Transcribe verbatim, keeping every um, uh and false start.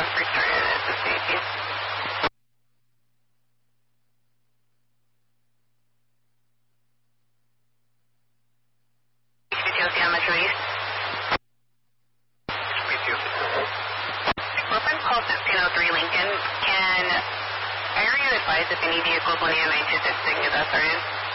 restarted at the safety. Ethiopia Metro East. Brooklyn call fifteen oh three Lincoln. Can I hear you advise if any vehicles one eight nine two six signal that started?